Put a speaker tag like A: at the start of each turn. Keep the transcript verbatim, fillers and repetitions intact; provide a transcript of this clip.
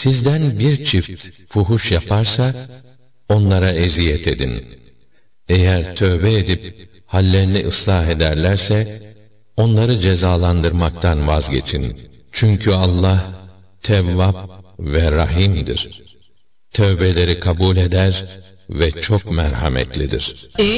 A: Sizden bir çift fuhuş yaparsa, onlara eziyet edin. Eğer tövbe edip, hallerini ıslah ederlerse, onları cezalandırmaktan vazgeçin. Çünkü Allah, Tevvab ve Rahim'dir. Tövbeleri kabul eder ve çok merhametlidir.